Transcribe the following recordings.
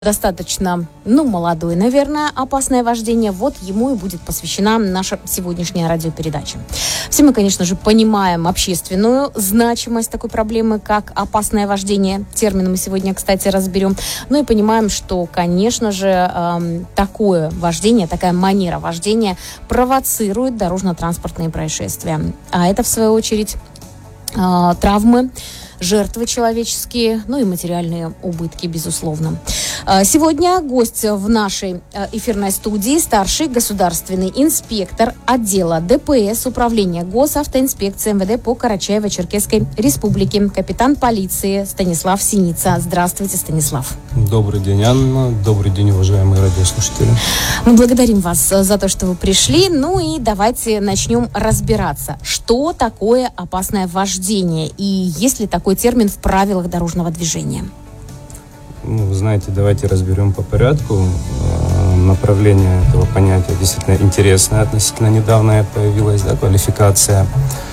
достаточно, молодой, наверное, опасное вождение. Вот ему и будет посвящена наша сегодняшняя радиопередача. Все мы, конечно же, понимаем общественную значимость такой проблемы, как опасное вождение. Термин мы сегодня, кстати, разберем. И понимаем, что, конечно же, такое вождение, такая манера вождения провоцирует дорожно-транспортные происшествия. А это, в свою очередь, травмы, жертвы человеческие, и материальные убытки, безусловно. Сегодня гость в нашей эфирной студии старший государственный инспектор отдела ДПС Управления госавтоинспекции МВД по Карачаево-Черкесской Республике, капитан полиции Станислав Синица. Здравствуйте, Станислав. Добрый день, Анна. Добрый день, уважаемые радиослушатели. Мы благодарим вас за то, что вы пришли. И давайте начнем разбираться, что такое опасное вождение и есть ли такой термин в правилах дорожного движения. Вы знаете, давайте разберем по порядку. Направление этого понятия действительно интересное. Относительно недавно появилась квалификация.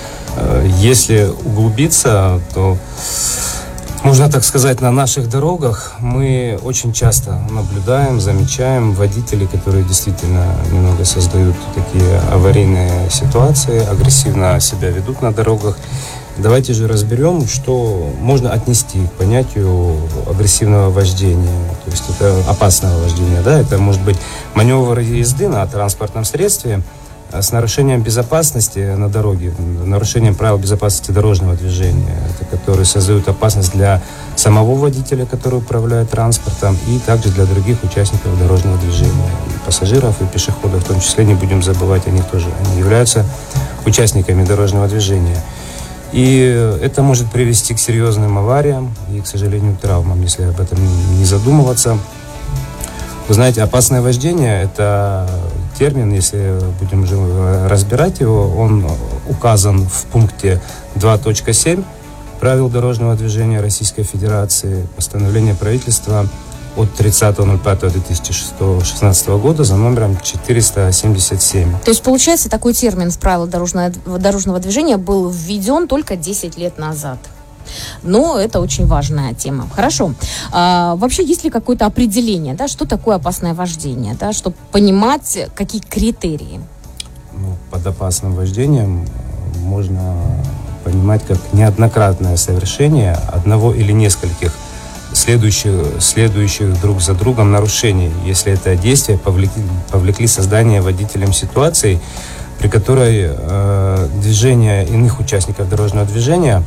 Если углубиться, то можно так сказать, на наших дорогах мы очень часто наблюдаем, замечаем водителей, которые действительно немного создают такие аварийные ситуации, агрессивно себя ведут на дорогах. Давайте же разберем, что можно отнести к понятию агрессивного вождения, то есть это опасного вождения. Это может быть маневр езды на транспортном средстве с нарушением безопасности на дороге, нарушением правил безопасности дорожного движения, которые создают опасность для самого водителя, который управляет транспортом, и также для других участников дорожного движения, и пассажиров, и пешеходов, в том числе, не будем забывать о них тоже. Они являются участниками дорожного движения. И это может привести к серьезным авариям и, к сожалению, к травмам, если об этом не задумываться. Вы знаете, опасное вождение – это термин, если будем уже разбирать его, он указан в пункте 2.7 правил дорожного движения Российской Федерации, постановление правительства от 30.05.2016 года за номером 477. То есть, получается, такой термин в правилах дорожного движения был введен только 10 лет назад. Но это очень важная тема. Хорошо. Вообще, есть ли какое-то определение, что такое опасное вождение, чтобы понимать, какие критерии? Под опасным вождением можно понимать как неоднократное совершение одного или нескольких следующих друг за другом нарушений, если это действия повлекли создание водителем ситуации, при которой движение иных участников дорожного движения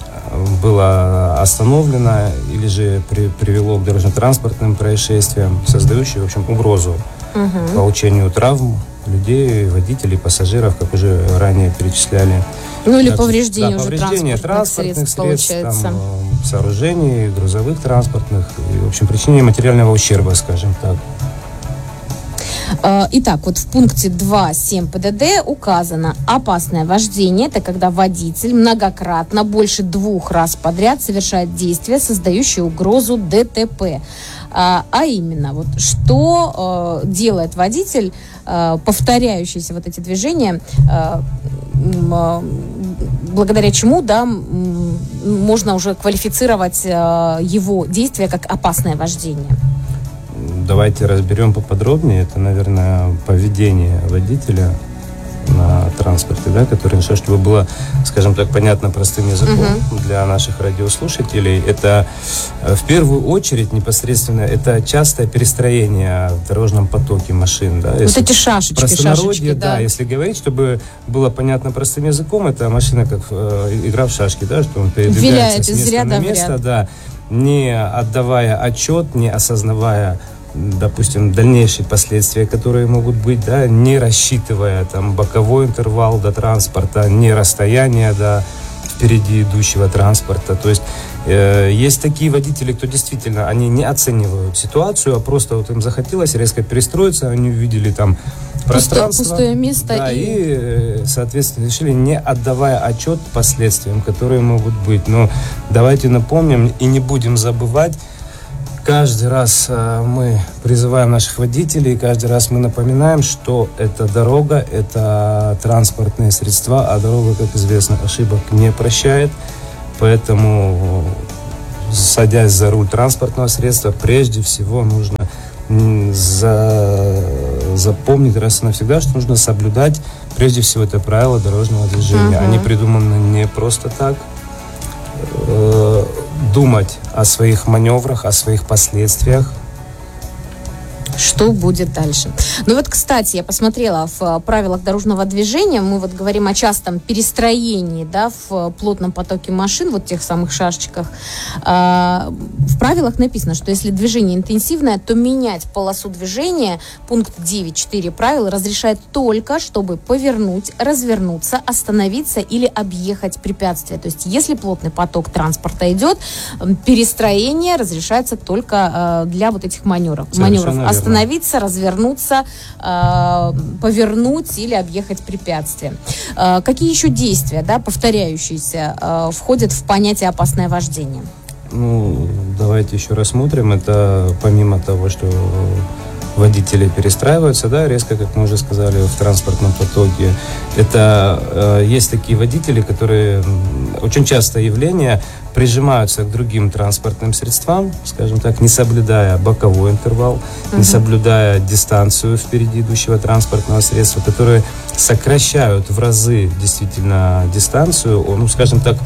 было остановлено или же привело к дорожно-транспортным происшествиям, создающим, в общем, угрозу получению травм людей, водителей, пассажиров, как уже ранее перечисляли. Или повреждение транспортных средств, сооружений, грузовых транспортных, и, в общем, причинение материального ущерба, скажем так. Итак, в пункте 2.7 ПДД указано: опасное вождение – это когда водитель многократно, больше 2 раз подряд совершает действия, создающие угрозу ДТП. А именно, что делает водитель, повторяющиеся эти движения, благодаря чему, можно уже квалифицировать его действия как опасное вождение. Давайте разберем поподробнее. Это, наверное, поведение водителя на транспорте, который, чтобы было, скажем так, понятно простым языком для наших радиослушателей. Это в первую очередь непосредственно это частое перестроение в дорожном потоке машин. Эти шашечки. Если говорить, чтобы было понятно простым языком, это машина как игра в шашки, что он передвигается с места на место, не отдавая отчет, не осознавая, допустим, дальнейшие последствия, которые могут быть, не рассчитывая боковой интервал до транспорта, не расстояние до впереди идущего транспорта. То есть есть такие водители, кто действительно, они не оценивают ситуацию, а просто им захотелось резко перестроиться, они увидели пространство. Пустое место. И, соответственно, решили, не отдавая отчет последствиям, которые могут быть. Но давайте напомним и не будем забывать, каждый раз мы призываем наших водителей, каждый раз мы напоминаем, что это дорога, это транспортные средства, а дорога, как известно, ошибок не прощает. Поэтому садясь за руль транспортного средства, прежде всего нужно запомнить раз и навсегда, что нужно соблюдать прежде всего это правило дорожного движения. Они придуманы не просто так. Думать о своих маневрах, о своих последствиях. Что будет дальше? Ну вот, кстати, я посмотрела в правилах дорожного движения, мы вот говорим о частом перестроении, да, в плотном потоке машин, вот тех самых шашечках. В правилах написано, что если движение интенсивное, то менять полосу движения, пункт 9.4 правил, разрешает только, чтобы повернуть, развернуться, остановиться или объехать препятствие. То есть, если плотный поток транспорта идет, перестроение разрешается только для вот этих маневров. Остановиться, развернуться, повернуть или объехать препятствие. Какие еще действия, да, повторяющиеся, входят в понятие «опасное вождение»? Ну, давайте еще рассмотрим. Это помимо того, что водители перестраиваются, да, резко, как мы уже сказали, в транспортном потоке. Это есть такие водители, которые очень часто явление прижимаются к другим транспортным средствам, скажем так, не соблюдая боковой интервал, не соблюдая дистанцию впереди идущего транспортного средства, которые сокращают в разы действительно дистанцию, ну, скажем так,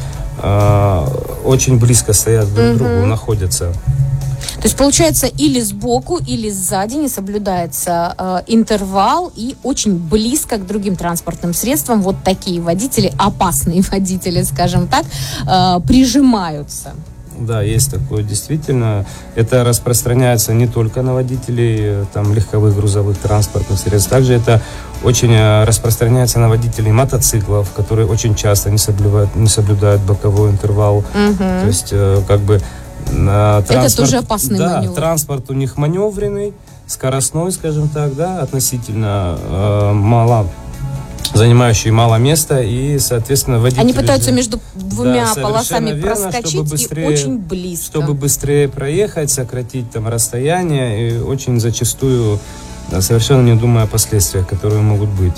очень близко стоят друг к другу, находятся. То есть, получается, или сбоку, или сзади не соблюдается интервал и очень близко к другим транспортным средствам вот такие водители, опасные водители, скажем так, прижимаются. Да, есть такое, действительно. Это распространяется не только на водителей там, легковых грузовых транспортных средств, также это очень распространяется на водителей мотоциклов, которые очень часто не соблюдают боковой интервал. То есть, как бы, это тоже опасный маневр. Транспорт у них маневренный, скоростной, скажем так, да, относительно мало, занимающий мало места, и, соответственно, водители... Они пытаются между двумя полосами проскочить быстрее, и очень близко. Чтобы быстрее проехать, сократить там расстояние, и очень зачастую совершенно не думая о последствиях, которые могут быть.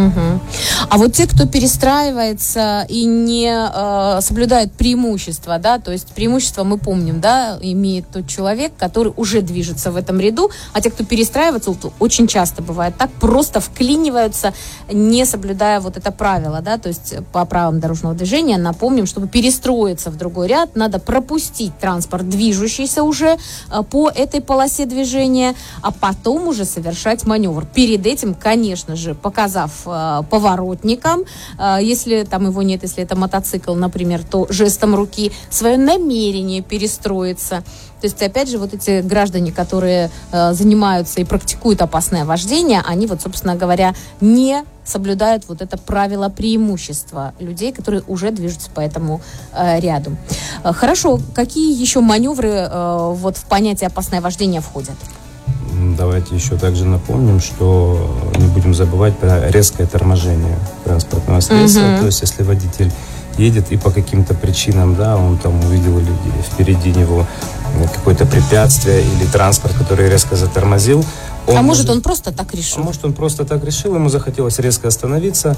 А вот те, кто перестраивается и не соблюдает преимущества, да, то есть преимущество мы помним, да, имеет тот человек, который уже движется в этом ряду, а те, кто перестраивается, вот, очень часто бывает так, просто вклиниваются, не соблюдая вот это правило, да, то есть по правилам дорожного движения, напомним, чтобы перестроиться в другой ряд, надо пропустить транспорт, движущийся уже по этой полосе движения, а потом уже совершать маневр. Перед этим, конечно же, показав поворотникам, если там его нет, если это мотоцикл, например, то жестом руки свое намерение перестроиться. То есть, опять же, вот эти граждане, которые занимаются и практикуют опасное вождение, они вот, собственно говоря, не соблюдают вот это правило преимущества людей, которые уже движутся по этому ряду. Хорошо, какие еще маневры вот в понятие опасное вождение входят? Давайте еще также напомним, что не будем забывать про резкое торможение транспортного средства. То есть, если водитель едет и по каким-то причинам, да, он там увидел впереди него какое-то препятствие или транспорт, который резко затормозил. Может, он просто так решил? Может, он просто так решил, ему захотелось резко остановиться,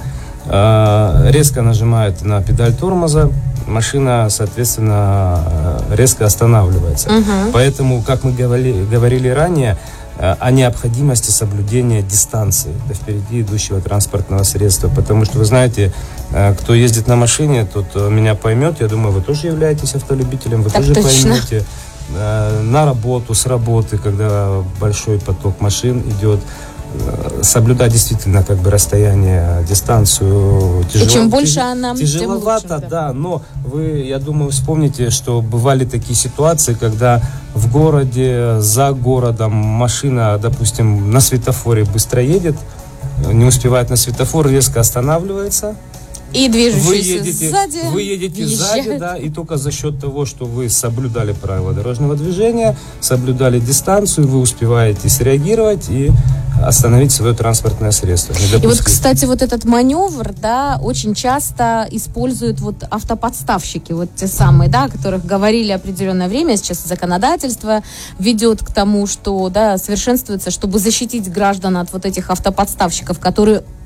резко нажимает на педаль тормоза, машина, соответственно, резко останавливается. Поэтому, как мы говорили ранее, о необходимости соблюдения дистанции до впереди идущего транспортного средства. Потому что, вы знаете, кто ездит на машине, тот меня поймет. Я думаю, вы тоже являетесь автолюбителем, вы так тоже точно поймете. На работу, с работы, когда большой поток машин идет, соблюдать действительно как бы расстояние, дистанцию тяжело. И чем больше она, тяжеловато, тем лучше, да. Но вы, я думаю, вспомните, что бывали такие ситуации, когда в городе, за городом машина, допустим, на светофоре быстро едет, не успевает на светофор, резко останавливается. И движущийся вы едете сзади, да, и только за счет того, что вы соблюдали правила дорожного движения, соблюдали дистанцию, вы успеваете среагировать и остановить свое транспортное средство. И вот, кстати, вот этот маневр, да, очень часто используют вот автоподставщики, вот те самые, да, о которых говорили определенное время. Сейчас законодательство ведет к тому, что, да, совершенствуется, чтобы защитить граждан от вот этих автоподставщиков, которые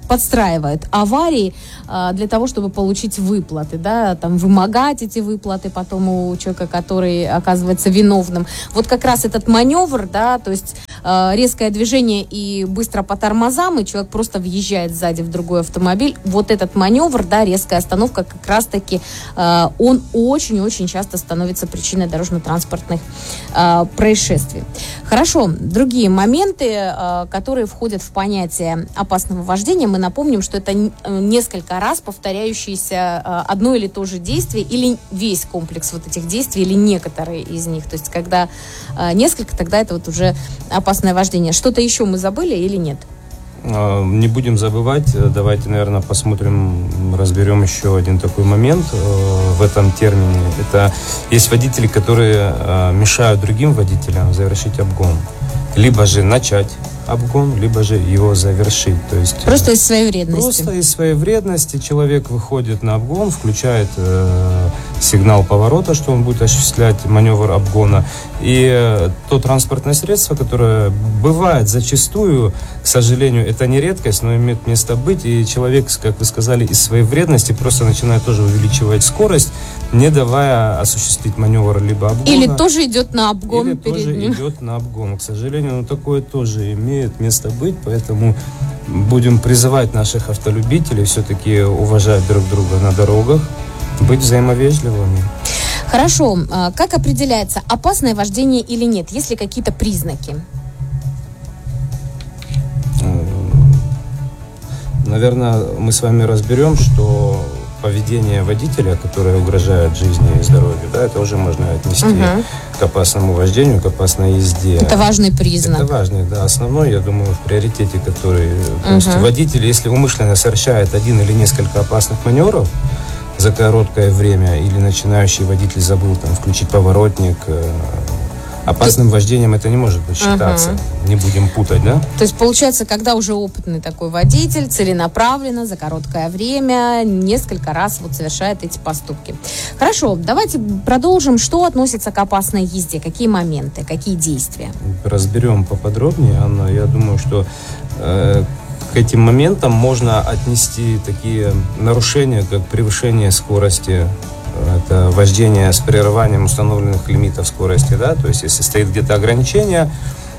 подстраивает аварии для того, чтобы получить выплаты, да, там, вымогать эти выплаты потом у человека, который оказывается виновным. Вот как раз этот маневр, да, то есть резкое движение и быстро по тормозам, и человек просто въезжает сзади в другой автомобиль. Вот этот маневр, да, резкая остановка, как раз-таки он очень-очень часто становится причиной дорожно-транспортных происшествий. Хорошо, другие моменты, которые входят в понятие опасного вождения, мы напомним, что это несколько раз повторяющееся одно или то же действие, или весь комплекс вот этих действий, или некоторые из них. То есть, когда несколько, тогда это вот уже опасное вождение. Что-то еще мы забыли или нет? Не будем забывать. Давайте, наверное, посмотрим, разберем еще один такой момент в этом термине. Это есть водители, которые мешают другим водителям завершить обгон. Либо же начать обгон, либо же его завершить. То есть, просто из своей вредности. Просто из своей вредности человек выходит на обгон, включает сигнал поворота, что он будет осуществлять маневр обгона. И то транспортное средство, которое бывает зачастую, к сожалению, это не редкость, но имеет место быть, и человек, как вы сказали, из своей вредности просто начинает тоже увеличивать скорость, не давая осуществить маневр либо обгона. Или тоже идет на обгон или перед тоже ним. идет на обгон. К сожалению, такое тоже имеет место быть, поэтому будем призывать наших автолюбителей все-таки уважать друг друга на дорогах, быть взаимовежливыми. Хорошо. Как определяется, опасное вождение или нет? Есть ли какие-то признаки? Наверное, мы с вами разберем, что поведение водителя, которое угрожает жизни и здоровью, да, это уже можно отнести к опасному вождению, к опасной езде. Это важный признак. Это важный, да, основной, я думаю, в приоритете, который... То есть водитель, если умышленно совершает один или несколько опасных маневров за короткое время, или начинающий водитель забыл там включить поворотник, опасным вождением это не может быть считаться. Не будем путать, да? То есть, получается, когда уже опытный такой водитель целенаправленно за короткое время несколько раз вот совершает эти поступки. Хорошо, давайте продолжим. Что относится к опасной езде? Какие моменты, какие действия? Разберем поподробнее, Анна. Я думаю, что к этим моментам можно отнести такие нарушения, как превышение скорости. Это вождение с прерыванием установленных лимитов скорости, да, то есть если стоит где-то ограничение,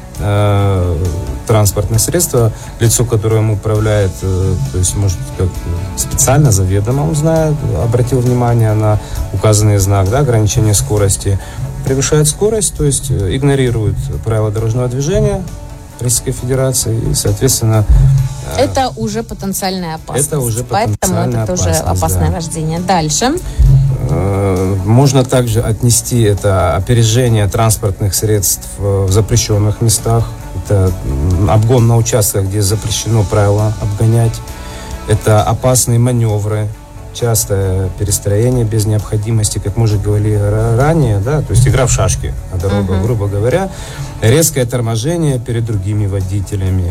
транспортное средство, лицо, которое им управляет, то есть может как специально, заведомо он знает, обратил внимание на указанный знак, да, ограничение скорости, превышает скорость, то есть игнорирует правила дорожного движения Российской Федерации и, соответственно... Это уже потенциальная опасность. Это уже поэтому это тоже опасное вождение. Дальше. Можно также отнести это опережение транспортных средств в запрещенных местах. Это обгон на участках, где запрещено правило обгонять. Это опасные маневры, частое перестроение без необходимости, как мы уже говорили ранее, да, то есть игра в шашки на дорогах, грубо говоря, резкое торможение перед другими водителями.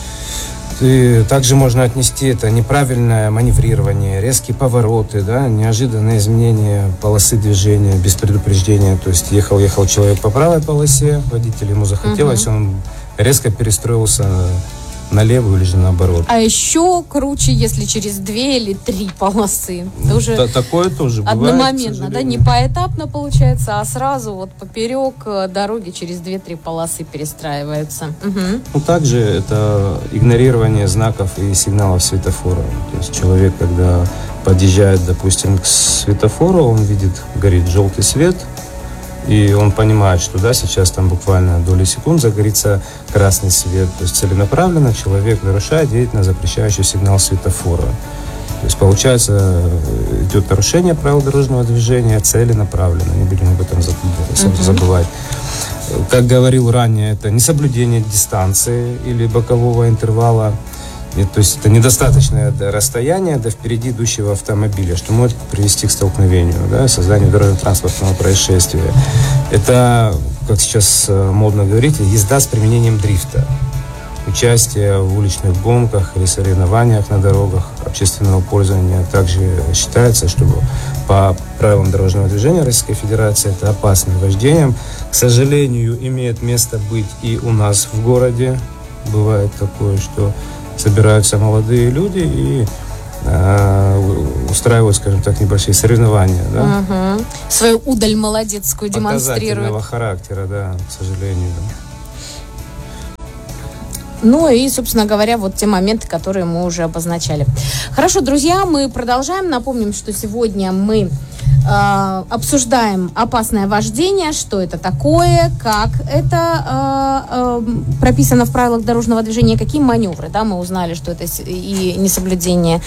И также можно отнести это неправильное маневрирование, резкие повороты, да, неожиданное изменение полосы движения без предупреждения. То есть ехал человек по правой полосе, водитель ему захотелось, он резко перестроился на левую или же наоборот. А еще круче, если через 2 или 3 полосы. Тоже такое тоже бывает. Одномоментно, да, не поэтапно получается, а сразу вот поперек дороги через 2-3 полосы перестраиваются. Ну, также это игнорирование знаков и сигналов светофора. То есть человек, когда подъезжает, допустим, к светофору, он видит, горит желтый свет, и он понимает, что да, сейчас там буквально доли секунд загорится красный свет. То есть целенаправленно человек нарушает, едет на запрещающий сигнал светофора. То есть получается, идет нарушение правил дорожного движения целенаправленно. Не будем об этом забывать. Как говорил ранее, это несоблюдение дистанции или бокового интервала. То есть это недостаточное расстояние до впереди идущего автомобиля, что может привести к столкновению, да, созданию дорожно-транспортного происшествия. Это, как сейчас модно говорить, езда с применением дрифта. Участие в уличных гонках или соревнованиях на дорогах общественного пользования также считается, что по правилам дорожного движения Российской Федерации это опасным вождением. К сожалению, имеет место быть и у нас в городе. Бывает такое, что собираются молодые люди и устраивают, скажем так, небольшие соревнования. Да? Свою удаль молодецкую демонстрируют. Показательного характера, да, к сожалению. Ну и, собственно говоря, вот те моменты, которые мы уже обозначали. Хорошо, друзья, мы продолжаем. Напомним, что сегодня мы обсуждаем опасное вождение, что это такое, как это прописано в правилах дорожного движения, какие маневры. Да, мы узнали, что это и несоблюдение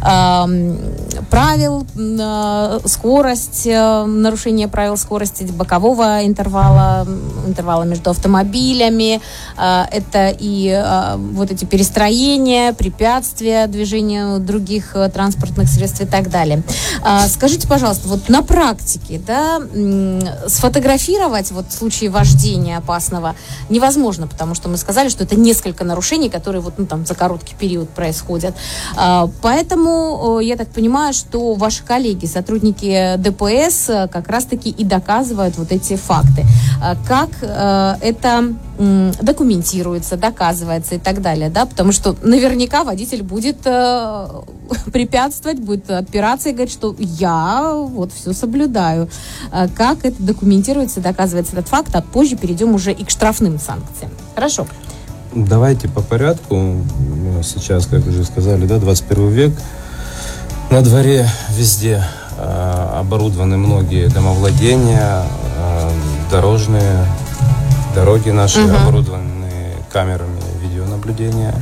правил, скорость, нарушение правил скорости бокового интервала между автомобилями, это и вот эти перестроения, препятствия движению других транспортных средств и так далее. Скажите, пожалуйста, вот на практике, да, сфотографировать вот в случае вождения опасного невозможно, потому что мы сказали, что это несколько нарушений, которые вот, там за короткий период происходят. Поэтому я так понимаю, что ваши коллеги, сотрудники ДПС, как раз-таки и доказывают вот эти факты. Как это документируется, доказывается и так далее, да, потому что наверняка водитель будет препятствовать, будет отпираться и говорить, что я вот все соблюдаю. Как это документируется, доказывается этот факт, а позже перейдем уже и к штрафным санкциям. Хорошо. Давайте по порядку. Сейчас, как уже сказали, да, 21 век. На дворе везде оборудованы многие домовладения, дорожные дороги наши оборудованы камерами видеонаблюдения,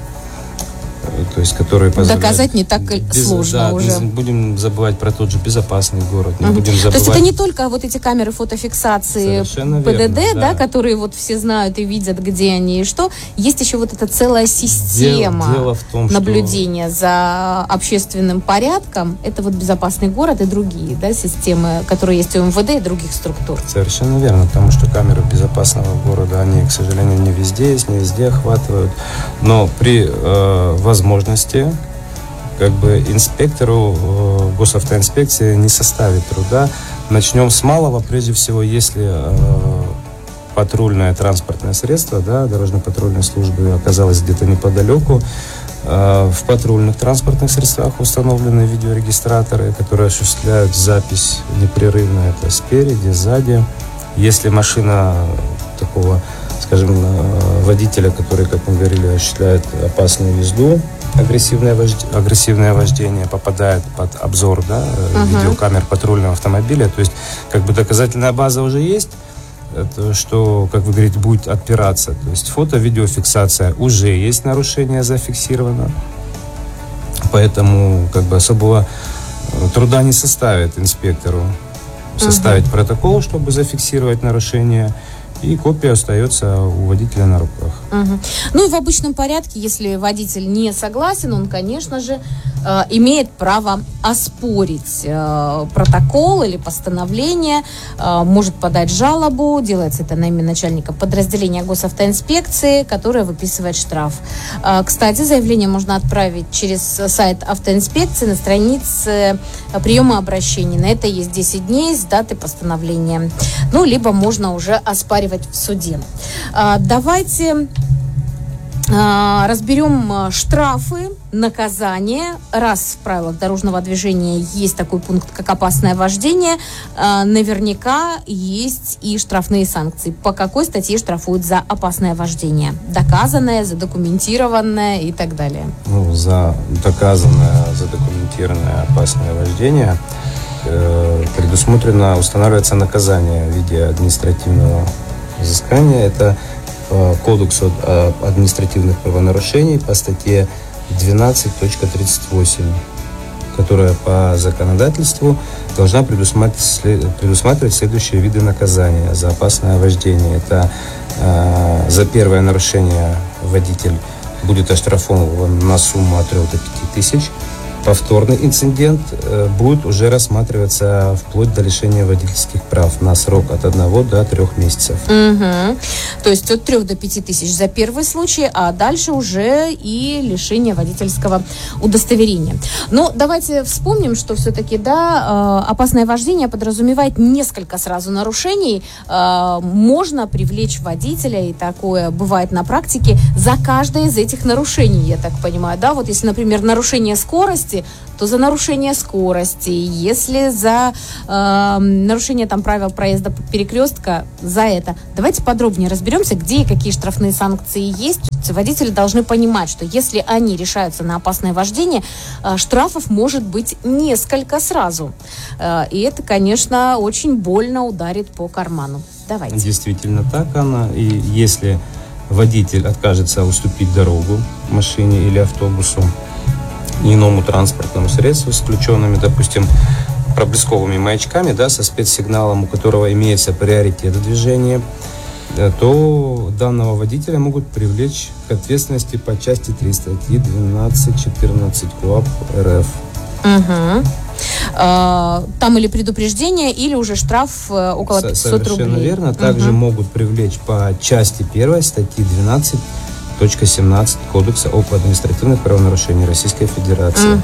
то есть которые позволяют... Доказать не так сложно уже. Будем забывать про тот же безопасный город. Не будем забывать... То есть это не только вот эти камеры фотофиксации ПДД, верно, да, которые вот все знают и видят, где они и что. Есть еще вот эта целая система Дело в том, наблюдения за общественным порядком. Это вот безопасный город и другие, да, системы, которые есть у МВД и других структур. Совершенно верно, потому что камеры безопасного города, они, к сожалению, не везде есть, не везде охватывают. Но при возможности, как бы инспектору госавтоинспекции не составит труда. Начнем с малого, прежде всего, если патрульное транспортное средство, да, дорожно-патрульной службы оказалось где-то неподалеку. В патрульных транспортных средствах установлены видеорегистраторы, которые осуществляют запись непрерывно, это спереди, сзади. Если машина такого, скажем, водителя, который, как мы говорили, осуществляет опасную езду, агрессивное вождение, попадает под обзор, да, видеокамер патрульного автомобиля, то есть как бы доказательная база уже есть, это, что, как вы говорите, будет отпираться. То есть фото-видеофиксация уже есть, нарушение зафиксировано, поэтому как бы особого труда не составит инспектору составить протокол, чтобы зафиксировать нарушение, и копия остается у водителя на руках. Ну и в обычном порядке, если водитель не согласен, он, конечно же, имеет право оспорить протокол или постановление, может подать жалобу, делается это на имя начальника подразделения госавтоинспекции, которое выписывает штраф. Кстати, заявление можно отправить через сайт автоинспекции на странице приема обращений. На это есть 10 дней с даты постановления. Ну, либо можно уже оспаривать в суде. Давайте разберем штрафы, наказания. Раз в правилах дорожного движения есть такой пункт, как опасное вождение, наверняка есть и штрафные санкции. По какой статье штрафуют за опасное вождение? Доказанное, задокументированное и так далее. Ну, за доказанное, задокументированное опасное вождение предусмотрено, устанавливается наказание в виде административного взыскания. Это Кодекс административных правонарушений по статье 12.38, которая по законодательству должна предусматривать следующие виды наказания за опасное вождение. Это за первое нарушение водитель будет оштрафован на сумму от 3 до 5 тысяч. повторный инцидент будет уже рассматриваться вплоть до лишения водительских прав на срок от 1 до 3 месяцев. Угу. То есть от 3 до 5 тысяч за первый случай, а дальше уже и лишение водительского удостоверения. Но давайте вспомним, что все-таки, да, опасное вождение подразумевает несколько сразу нарушений. Можно привлечь водителя, и такое бывает на практике, за каждое из этих нарушений, я так понимаю, да, вот если, например, нарушение скорости, то за нарушение скорости, если за нарушение там правил проезда перекрестка, за это. Давайте подробнее разберемся, где и какие штрафные санкции есть. Водители должны понимать, что если они решаются на опасное вождение, штрафов может быть несколько сразу. И это, конечно, очень больно ударит по карману. Давайте. Действительно так, Анна. И если водитель откажется уступить дорогу машине или автобусу, иному транспортному средству с включенными, допустим, проблесковыми маячками, да, со спецсигналом, у которого имеется приоритет движения, то данного водителя могут привлечь к ответственности по части 3 статьи 12-14 КоАП РФ. Угу. Там или предупреждение, или уже штраф около 500 рублей. Совершенно верно. Также могут привлечь по части 1 статьи 12.17 Кодекса об административных правонарушениях Российской Федерации.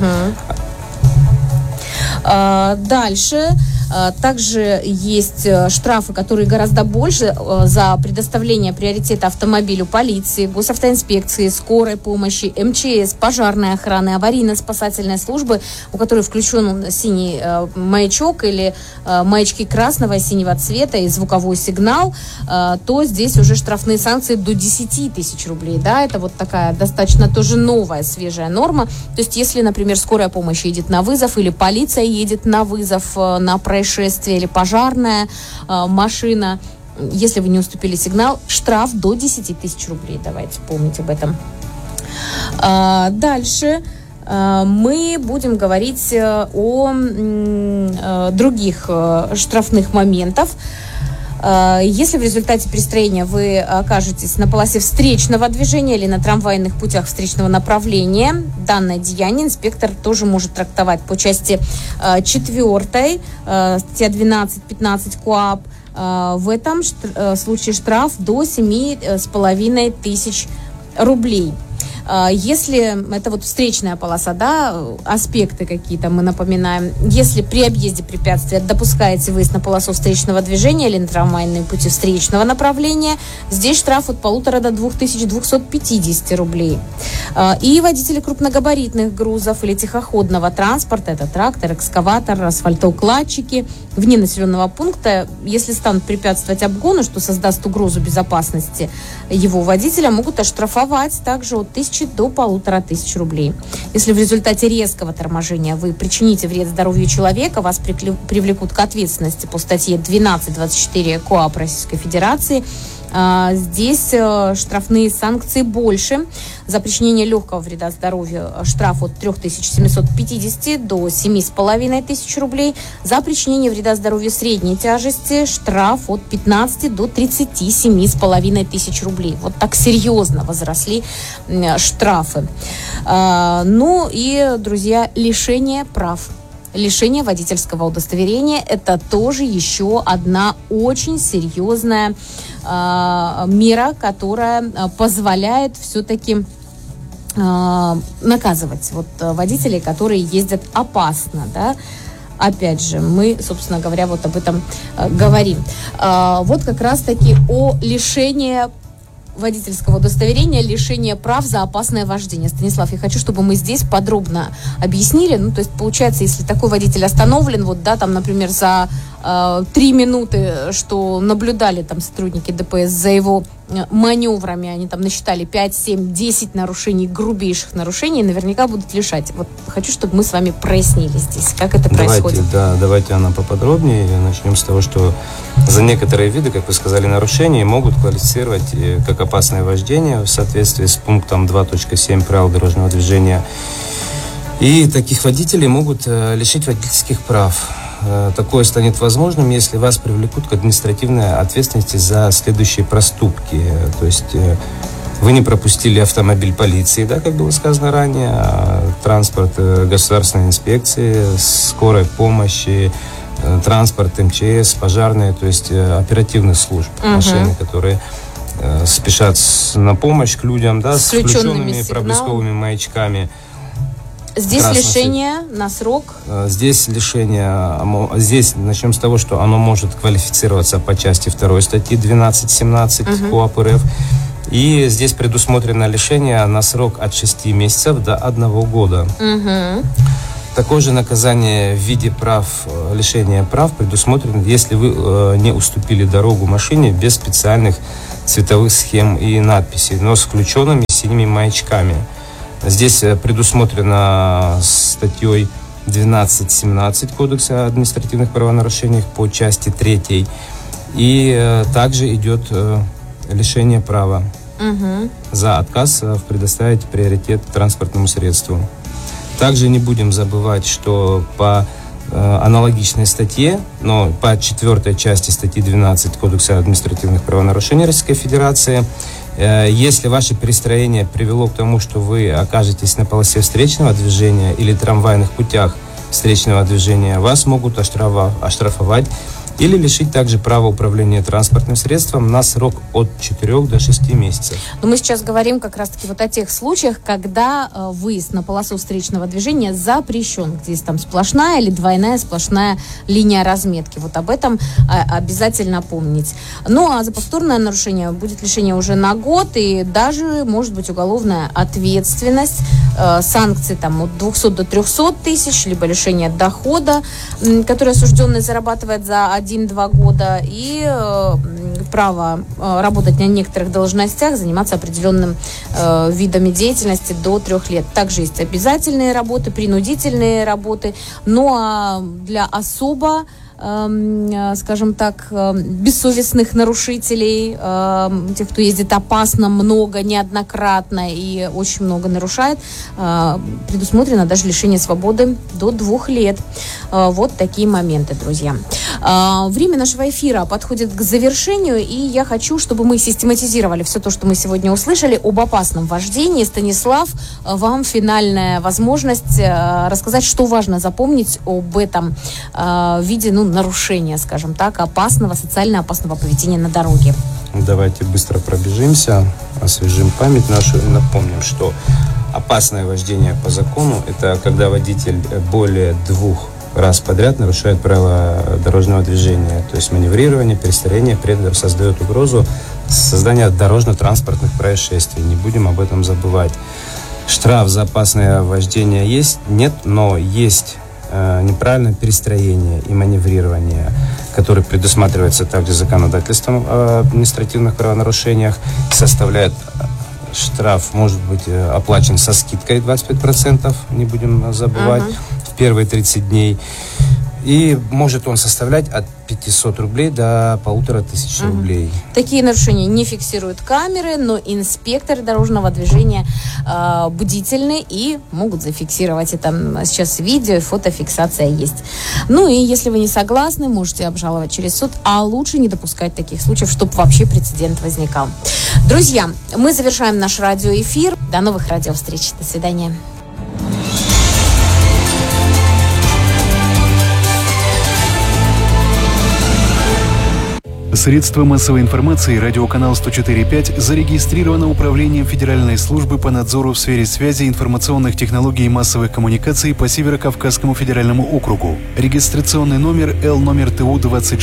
Дальше также есть штрафы, которые гораздо больше за предоставление приоритета автомобилю полиции, госавтоинспекции, скорой помощи, МЧС, пожарной охраны, аварийно-спасательной службы, у которой включен синий маячок или маячки красного и синего цвета и звуковой сигнал, то здесь уже штрафные санкции до 10 тысяч рублей. Да? Это вот такая достаточно тоже новая, свежая норма. То есть если, например, скорая помощь едет на вызов или полиция едет на вызов, на происшествие или пожарная машина, если вы не уступили сигнал, штраф до 10 тысяч рублей. Давайте помнить об этом. Дальше мы будем говорить о других штрафных моментах. Если в результате перестроения вы окажетесь на полосе встречного движения или на трамвайных путях встречного направления, данное деяние инспектор тоже может трактовать по части 4, статья 12-15 КоАП. В этом случае штраф до 7,5 тысяч рублей. Если это вот встречная полоса, да, аспекты какие-то мы напоминаем. Если при объезде препятствия допускаете выезд на полосу встречного движения или на трамвайные пути встречного направления, здесь штраф от 1,5 до 2250 рублей. И водители крупногабаритных грузов или тихоходного транспорта, это трактор, экскаватор, асфальтоукладчики, вне населенного пункта, если станут препятствовать обгону, что создаст угрозу безопасности его водителя, могут оштрафовать также от 1000 до 1500 рублей. Если в результате резкого торможения вы причините вред здоровью человека, вас привлекут к ответственности по статье 12.24 КоАП Российской Федерации. Здесь штрафные санкции больше. За причинение легкого вреда здоровью штраф от 3750 до 7500 рублей. За причинение вреда здоровью средней тяжести штраф от 15 до 37,5 рублей. Вот так серьезно возросли штрафы. Ну и, друзья, лишение прав. Лишение водительского удостоверения – это тоже еще одна очень серьезная мера, которая позволяет все-таки наказывать вот водителей, которые ездят опасно, да. Опять же, мы, собственно говоря, вот об этом говорим. Вот как раз-таки о лишении водительского удостоверения, лишение прав за опасное вождение. Станислав, я хочу, чтобы мы здесь подробно объяснили. Ну, то есть, получается, если такой водитель остановлен, вот, да, там, например, за 3 минуты, что наблюдали там сотрудники ДПС за его маневрами, они там насчитали 5, 7, 10 нарушений, грубейших нарушений, наверняка будут лишать. Вот хочу, чтобы мы с вами прояснили здесь, как это происходит. Давайте, Анна, поподробнее. Начнем с того, что за некоторые виды, как вы сказали, нарушений могут квалифицировать как опасное вождение в соответствии с пунктом 2.7 правил дорожного движения. И таких водителей могут лишить водительских прав. Такое станет возможным, если вас привлекут к административной ответственности за следующие проступки. То есть вы не пропустили автомобиль полиции, да, как было сказано ранее, транспорт государственной инспекции, скорой помощи, транспорт МЧС, пожарные, то есть оперативных служб, машины, которые спешат на помощь к людям, да, с включенными проблесковыми маячками. Здесь лишение на срок? Здесь лишение, здесь начнем с того, что оно может квалифицироваться по части 2 статьи 12.17 КоАП РФ. И здесь предусмотрено лишение на срок от 6 месяцев до 1 года. Такое же наказание в виде лишения прав предусмотрено, если вы не уступили дорогу машине без специальных цветовых схем и надписей, но с включенными синими маячками. Здесь предусмотрено статьей 12.17 Кодекса о административных правонарушениях по части 3. И также идет лишение права за отказ предоставить приоритет транспортному средству. Также не будем забывать, что по аналогичной статье, но по 4 части статьи 12 Кодекса административных правонарушений Российской Федерации, если ваше перестроение привело к тому, что вы окажетесь на полосе встречного движения или трамвайных путях встречного движения, вас могут оштрафовать или лишить также права управления транспортным средством на срок от 4 до 6 месяцев. Но мы сейчас говорим как раз-таки вот о тех случаях, когда выезд на полосу встречного движения запрещен, где есть там сплошная или двойная сплошная линия разметки. Вот об этом обязательно помнить. Ну, а за повторное нарушение будет лишение уже на год, и даже может быть уголовная ответственность, санкции там от 200 до 300 тысяч, либо лишение дохода, который осужденный зарабатывает за 1-2 года, и право работать на некоторых должностях, заниматься определенным видами деятельности до 3 лет. Также есть обязательные работы, принудительные работы, но для особо скажем так, бессовестных нарушителей, тех, кто ездит опасно, много, неоднократно и очень много нарушает, предусмотрено даже лишение свободы до 2 лет. Вот такие моменты, друзья. Время нашего эфира подходит к завершению, и я хочу, чтобы мы систематизировали все то, что мы сегодня услышали об опасном вождении. Станислав, вам финальная возможность рассказать, что важно запомнить об этом виде, нарушения, скажем так, опасного, социально опасного поведения на дороге. Давайте быстро пробежимся, освежим память нашу и напомним, что опасное вождение по закону – это когда водитель более 2 раз подряд нарушает правила дорожного движения, то есть маневрирование, перестроение, при этом создает угрозу создания дорожно-транспортных происшествий. Не будем об этом забывать. Штраф за опасное вождение есть? Нет, но есть неправильное перестроение и маневрирование, которое предусматривается также законодательством о административных правонарушениях, составляет штраф, может быть оплачен со скидкой 25%, не будем забывать, в первые 30 дней. И может он составлять от 500 рублей до 1500 рублей. Такие нарушения не фиксируют камеры, но инспекторы дорожного движения бдительны и могут зафиксировать это. Сейчас видео и фотофиксация есть. Ну и если вы не согласны, можете обжаловать через суд, а лучше не допускать таких случаев, чтобы вообще прецедент возникал. Друзья, мы завершаем наш радиоэфир. До новых радиовстреч. До свидания. Средства массовой информации радиоканал 104.5 зарегистрировано Управлением Федеральной службы по надзору в сфере связи, информационных технологий и массовых коммуникаций по Северо-Кавказскому федеральному округу. Регистрационный номер Л номер ТУ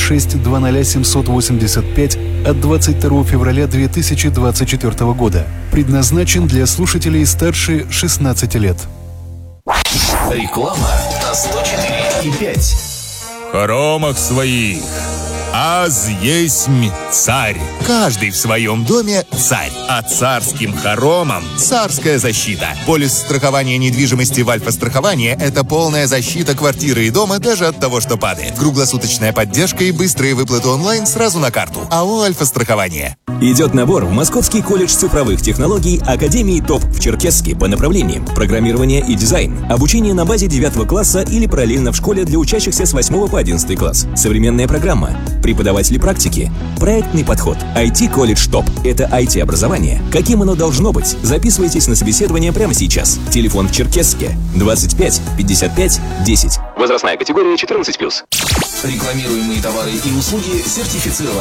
2620785 от 22 февраля 2024 года. Предназначен для слушателей старше 16 лет. Реклама на 104.5. Хоромах своих аз есмь царь. Каждый в своем доме царь. А царским хоромам царская защита. Полис страхования недвижимости в Альфа-страховании – это полная защита квартиры и дома даже от того, что падает. Круглосуточная поддержка и быстрые выплаты онлайн сразу на карту. АО «Альфа-страхование». Идет набор в Московский колледж цифровых технологий Академии ТОП в Черкесске по направлениям программирование и дизайн, обучение на базе 9 класса или параллельно в школе для учащихся с 8 по 11 класс, современная программа, преподаватели практики, проектный подход, IT-колледж ТОП. Это IT-образование. Каким оно должно быть? Записывайтесь на собеседование прямо сейчас. Телефон в Черкесске 25 55 10. Возрастная категория 14+. Рекламируемые товары и услуги сертифицированы.